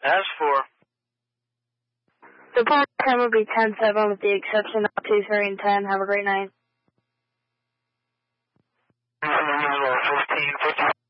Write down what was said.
As for... The park time will be 10-7 with the exception of 2, 3, and 10. Have a great night. 15, 50.